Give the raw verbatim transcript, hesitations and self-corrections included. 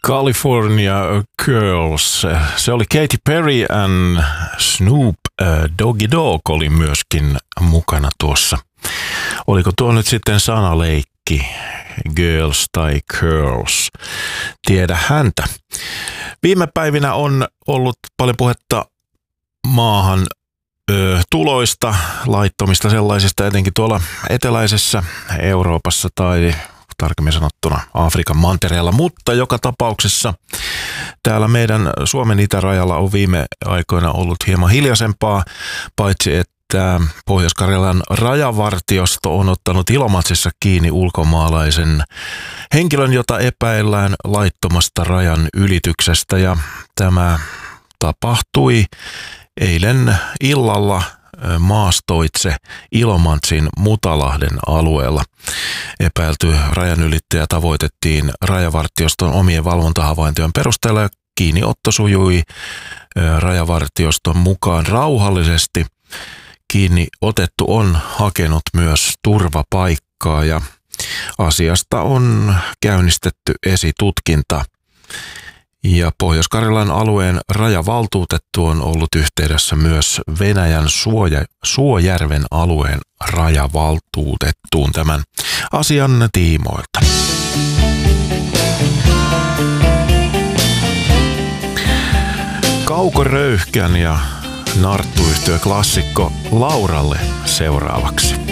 California Girls. Se oli Katy Perry and Snoop Doggy Dogg oli myöskin mukana tuossa. Oliko tuo nyt sitten sanaleikki? Girls tai Curls? Tiedä häntä. Viime päivinä on ollut paljon puhetta maahan ö, tuloista, laittomista sellaisista, etenkin tuolla eteläisessä Euroopassa tai tarkemmin sanottuna Afrikan mantereella, mutta joka tapauksessa täällä meidän Suomen itärajalla on viime aikoina ollut hieman hiljaisempaa, paitsi että Pohjois-Karjalan rajavartiosto on ottanut Ilomantsissa kiinni ulkomaalaisen henkilön, jota epäillään laittomasta rajan ylityksestä, ja tämä tapahtui eilen illalla maastoitse Ilomantsin Mutalahden alueella. Epäilty rajanylittäjä tavoitettiin rajavartioston omien valvontahavaintojen perusteella ja kiinniotto sujui rajavartioston mukaan rauhallisesti. Kiinni otettu on hakenut myös turvapaikkaa ja asiasta on käynnistetty esitutkinta. Ja Pohjois-Karjalan alueen rajavaltuutettu on ollut yhteydessä myös Venäjän Suoja, Suojärven alueen rajavaltuutettuun tämän asian tiimoilta. Kauko Röyhkän ja Narttuyhtyö klassikko Lauralle seuraavaksi.